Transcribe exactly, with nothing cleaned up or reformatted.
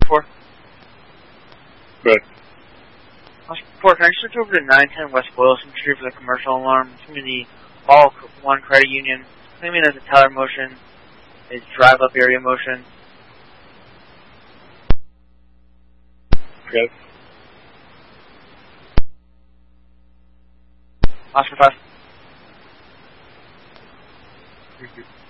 four. Good. Oscar four, can I switch over to nine ten West Boylston Street for the commercial alarm? It's going to be all one credit union. Claiming there's a teller motion, a drive-up area motion. Good. Oscar five. Mm-hmm.